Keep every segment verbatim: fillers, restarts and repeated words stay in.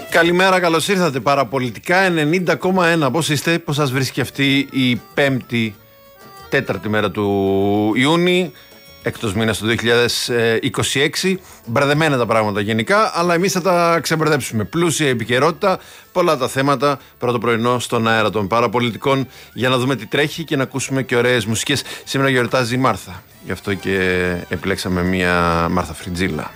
Καλημέρα, καλώς ήρθατε. Παραπολιτικά ενενήντα κόμμα ένα. Πώς είστε, πώς σας βρίσκει αυτή η πέμπτη, τέταρτη μέρα του Ιούνιου, έκτος μήνας του δύο χιλιάδες είκοσι έξι. Μπερδεμένα τα πράγματα γενικά, αλλά εμείς θα τα ξεμπερδέψουμε. Πλούσια επικαιρότητα, πολλά τα θέματα. Πρώτο πρωινό στον αέρα των παραπολιτικών για να δούμε τι τρέχει και να ακούσουμε και ωραίες μουσικές. Σήμερα γιορτάζει η Μάρθα. Γι' αυτό και επιλέξαμε μία Μάρθα Φριτζίλα.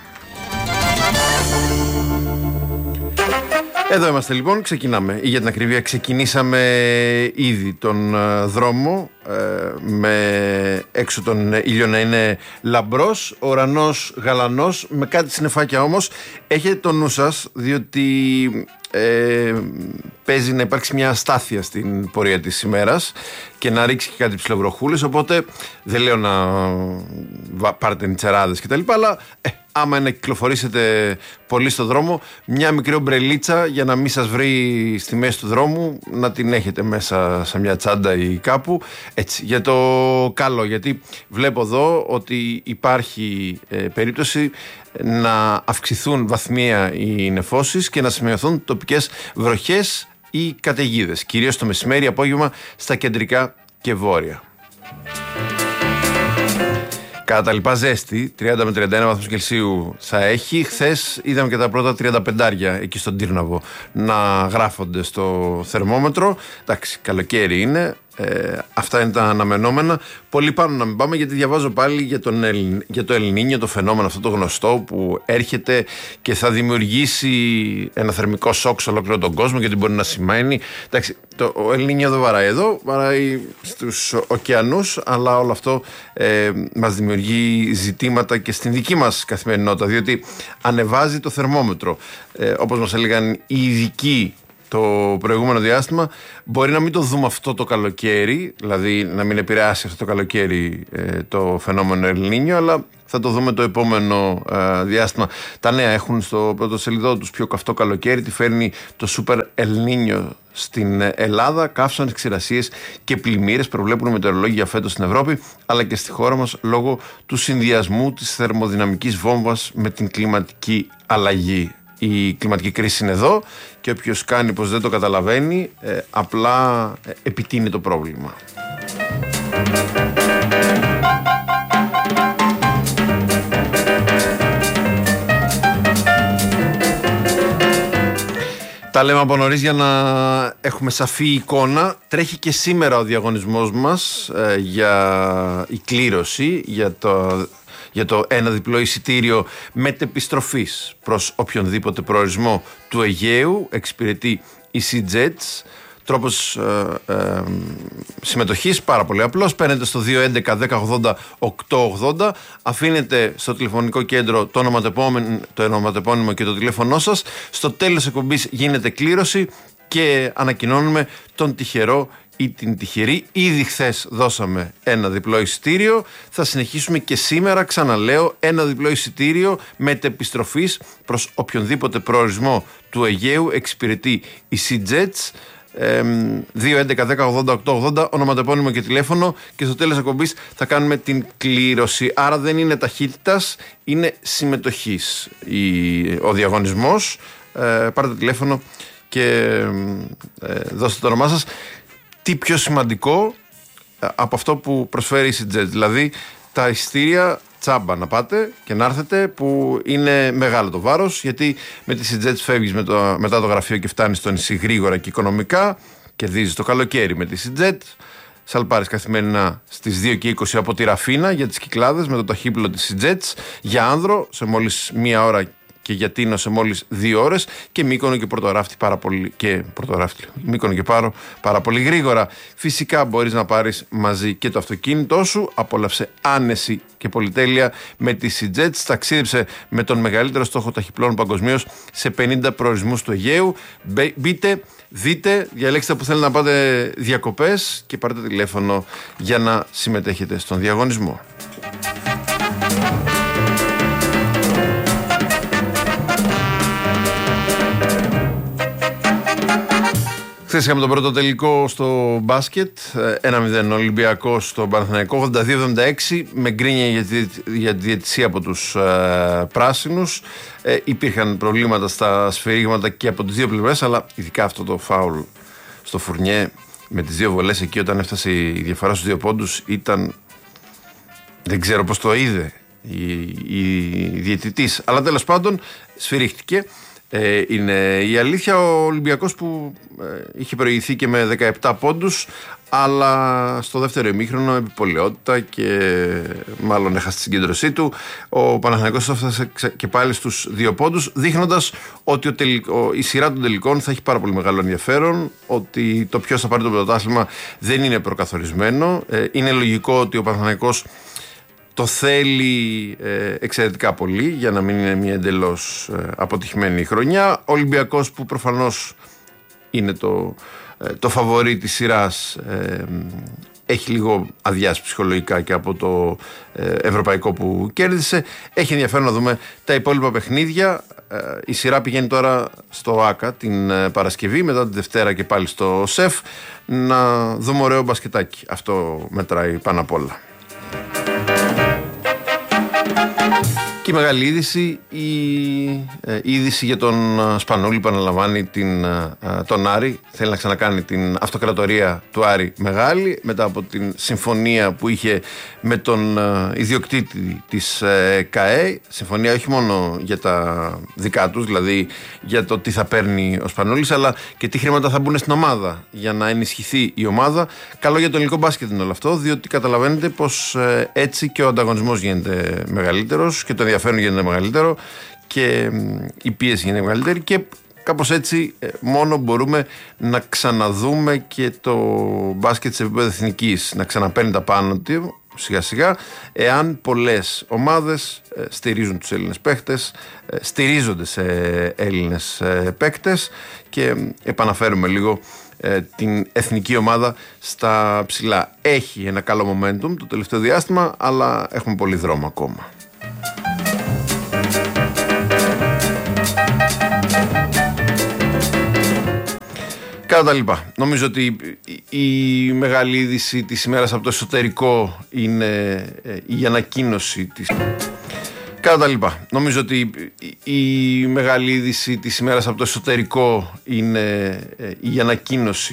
Εδώ είμαστε λοιπόν, ξεκινάμε. Για την ακρίβεια ξεκινήσαμε ήδη τον ε, δρόμο ε, με έξω τον ήλιο να είναι λαμπρός, ο ουρανός γαλανός, με κάτι συννεφάκια όμως. Έχετε το νου σας, διότι ε, παίζει να υπάρξει μια αστάθεια στην πορεία της ημέρας και να ρίξει και κάτι ψιλοβροχούλες, οπότε δεν λέω να πάρετε νητσεράδες κτλ, αλλά ε, άμα να κυκλοφορήσετε πολύ στο δρόμο, μια μικρή ομπρελίτσα για να μην σας βρει στη μέση του δρόμου, να την έχετε μέσα σε μια τσάντα ή κάπου, έτσι, για το καλό, γιατί βλέπω εδώ ότι υπάρχει ε, περίπτωση να αυξηθούν βαθμία οι νεφώσεις και να σημειωθούν τοπικές βροχές ή καταιγίδες, κυρίως το μεσημέρι, απόγευμα στα κεντρικά και βόρεια. Κατά τα λοιπά ζέστη, τριάντα με τριάντα ένα βαθμούς Κελσίου θα έχει. Χθες είδαμε και τα πρώτα τριάντα πέντε εκεί στον Τύρναβο να γράφονται στο θερμόμετρο. Εντάξει, καλοκαίρι είναι. Ε, αυτά είναι τα αναμενόμενα. Πολύ πάνω να μην πάμε, γιατί διαβάζω πάλι για, τον Ελ, για το Ελνίνιο, το φαινόμενο αυτό το γνωστό που έρχεται και θα δημιουργήσει ένα θερμικό σοκ σε ολόκληρο τον κόσμο, γιατί μπορεί να σημαίνει. Εντάξει, το, ο Ελνίνιο δεν βαράει εδώ, βαράει στους ωκεανούς, αλλά όλο αυτό ε, μας δημιουργεί ζητήματα και στην δική μας καθημερινότητα, διότι ανεβάζει το θερμόμετρο. Ε, όπως μας έλεγαν οι ειδικοί το προηγούμενο διάστημα, μπορεί να μην το δούμε αυτό το καλοκαίρι, δηλαδή να μην επηρεάσει αυτό το καλοκαίρι ε, το φαινόμενο Ελνίνιο, αλλά θα το δούμε το επόμενο ε, διάστημα. Τα νέα έχουν στο πρώτο σελίδο τους πιο καυτό καλοκαίρι, τι φέρνει το Super Ελνίνιο στην Ελλάδα, καύσονες, ξηρασίες και πλημμύρες προβλέπουν μετεωρολόγοι φέτος στην Ευρώπη, αλλά και στη χώρα μας λόγω του συνδυασμού της θερμοδυναμικής βόμβας με την κλιματική αλλαγή. Η κλιματική κρίση είναι εδώ και όποιος κάνει πως δεν το καταλαβαίνει, ε, απλά ε, επιτείνει το πρόβλημα. Τα λέμε από νωρίς για να έχουμε σαφή εικόνα. Τρέχει και σήμερα ο διαγωνισμός μας ε, για η κλήρωση, για το... για το ένα διπλό εισιτήριο μετεπιστροφής προς οποιονδήποτε προορισμό του Αιγαίου. Εξυπηρετεί η SeaJets. Τρόπος ε, ε, συμμετοχής πάρα πολύ απλός. Παίρνετε στο δύο έντεκα δέκα ογδόντα οκτακόσια ογδόντα, αφήνετε στο τηλεφωνικό κέντρο το ονοματεπώνυμο, το ονοματεπώνυμο και το τηλέφωνό σας. Στο τέλος εκπομπής γίνεται κλήρωση και ανακοινώνουμε τον τυχερό ή την τυχερή. Ήδη χθες δώσαμε ένα διπλό εισιτήριο. Θα συνεχίσουμε και σήμερα, ξαναλέω, ένα διπλό εισιτήριο μετεπιστροφής προς οποιονδήποτε προορισμό του Αιγαίου. Εξυπηρετεί η SeaJets. δύο έντεκα δέκα ογδόντα οκτακόσια ογδόντα, ονοματεπώνυμο και τηλέφωνο, και στο τέλος εκπομπής θα κάνουμε την κλήρωση. Άρα δεν είναι ταχύτητας, είναι συμμετοχής ο διαγωνισμός. Ε, πάρτε τηλέφωνο και ε, δώστε το όνομά σας. Τι πιο σημαντικό από αυτό που προσφέρει η SeaJets, δηλαδή τα εισιτήρια τσάμπα να πάτε και να έρθετε, που είναι μεγάλο το βάρος, γιατί με τη SeaJets φεύγεις με το, μετά το γραφείο και φτάνεις στο νησί γρήγορα και οικονομικά, κερδίζεις το καλοκαίρι με τη SeaJets. Σαλπάρεις καθημερινά στις δύο και είκοσι από τη Ραφίνα για τις Κυκλάδες με το ταχύπλο της SeaJets, για Άνδρο σε μόλις μία ώρα και για Τίνο σε μόλις δύο ώρες, και Μύκονο και Πρωτοράφτη πάρα πολύ, και Πρωτοράφτη, Μύκονο και Πάρο πάρα πολύ γρήγορα. Φυσικά μπορείς να πάρεις μαζί και το αυτοκίνητό σου. Απόλαυσε άνεση και πολυτέλεια με τη SeaJets. Ταξίδεψε με τον μεγαλύτερο στόχο ταχυπλών παγκοσμίως σε πενήντα προορισμούς του Αιγαίου. Μπείτε, δείτε, διαλέξτε που θέλετε να πάτε διακοπές και πάρτε τηλέφωνο για να συμμετέχετε στον διαγωνισμό. Χθες είχαμε τον πρώτο τελικό στο μπάσκετ. ένα μηδέν Ολυμπιακός στον Παναθηναϊκό, ογδόντα δύο εβδομήντα έξι, με γκρίνια για τη, για τη διαιτησία από τους ε, πράσινους. Ε, υπήρχαν προβλήματα στα σφυρίγματα και από τις δύο πλευρές, αλλά ειδικά αυτό το φάουλ στο Φουρνιέ με τις δύο βολές εκεί, όταν έφτασε η διαφορά στους δύο πόντους, ήταν. Δεν ξέρω πώς το είδε η, η διαιτητής, αλλά τέλος πάντων σφυρίχτηκε. Ε, είναι η αλήθεια. Ο Ολυμπιακός που ε, είχε προηγηθεί και με δεκαεπτά πόντους, αλλά στο δεύτερο ημίχρονο επιπολαιότητα και μάλλον έχασε τη συγκέντρωσή του. Ο Παναθηναϊκός έφτασε και πάλι στους δύο πόντους, δείχνοντας ότι ο τελικό, η σειρά των τελικών θα έχει πάρα πολύ μεγάλο ενδιαφέρον, ότι το ποιος θα πάρει το πρωτάθλημα δεν είναι προκαθορισμένο. Ε, είναι λογικό ότι ο Παναθηναϊκός το θέλει ε, εξαιρετικά πολύ για να μην είναι μια εντελώς ε, αποτυχημένη χρονιά. Ο Ολυμπιακός, που προφανώς είναι το, ε, το φαβορί της σειράς, ε, έχει λίγο αδειάσει ψυχολογικά και από το ε, ευρωπαϊκό που κέρδισε. Έχει ενδιαφέρον να δούμε τα υπόλοιπα παιχνίδια. Ε, η σειρά πηγαίνει τώρα στο ΆΚΑ την ε, Παρασκευή, μετά τη Δευτέρα και πάλι στο ΣΕΦ. Να δούμε ωραίο μπασκετάκι. Αυτό μετράει πάνω απ' όλα. Και η μεγάλη είδηση, η, ε, η είδηση για τον Σπανούλη που αναλαμβάνει την, ε, τον Άρη. Θέλει να ξανακάνει την αυτοκρατορία του Άρη μεγάλη, μετά από την συμφωνία που είχε με τον ε, ιδιοκτήτη της ε, ΚΑΕ. Συμφωνία όχι μόνο για τα δικά τους, δηλαδή για το τι θα παίρνει ο Σπανούλης, αλλά και τι χρήματα θα μπουν στην ομάδα για να ενισχυθεί η ομάδα. Καλό για το ελληνικό μπάσκετ είναι όλο αυτό, διότι καταλαβαίνετε πως ε, έτσι και ο ανταγωνισμός γίνεται μεγαλύτερος και το ενδιαφέρον γίνεται μεγαλύτερο και η πίεση γίνεται μεγαλύτερη, και κάπως έτσι μόνο μπορούμε να ξαναδούμε και το μπάσκετ σε επίπεδο εθνικής να ξαναπαίρνει τα πάνω του σιγά σιγά, εάν πολλές ομάδες στηρίζουν τους Έλληνες παίκτες, στηρίζονται σε Έλληνες παίκτες και επαναφέρουμε λίγο την εθνική ομάδα στα ψηλά. Έχει ένα καλό momentum το τελευταίο διάστημα, αλλά έχουμε πολύ δρόμο ακόμα. Κατά τα λοιπά, νομίζω ότι η μεγάλη είδηση της ημέρας από το εσωτερικό είναι η ανακοίνωση της. Κατά τα λοιπά, νομίζω ότι η μεγάλη είδηση της ημέρας από το εσωτερικό είναι η ανακοίνωση